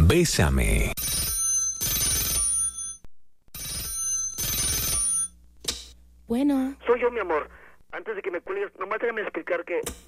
Bésame. Bueno. Soy yo, mi amor. Antes de que me cuelgues, nomás déjame explicar que